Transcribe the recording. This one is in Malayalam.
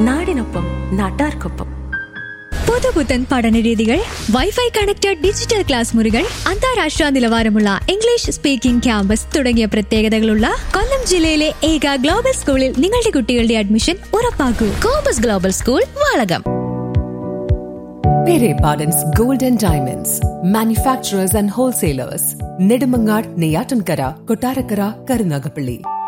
നാടിനൊപ്പം നാട്ടാർക്കൊപ്പം. പുതുപുത്തൻ പഠനരീതികൾ, വൈഫൈ കണക്റ്റഡ് ഡിജിറ്റൽ ക്ലാസ് മുറികൾ, അന്താരാഷ്ട്ര നിലവാരമുള്ള ഇംഗ്ലീഷ് സ്പീക്കിംഗ് ക്യാമ്പസ് തുടങ്ങിയ പ്രത്യേകതകളുള്ള കൊല്ലം ജില്ലയിലെ ഏക ഗ്ലോബൽ സ്കൂളിൽ നിങ്ങളുടെ കുട്ടികളുടെ admission ഉറപ്പാക്കൂ. Compass global school, Valakom. Pere Pardon's Gold and Diamonds, manufacturers and wholesalers, Nedumangad, Neyyatankara, Kottarakara, Karunagapalli.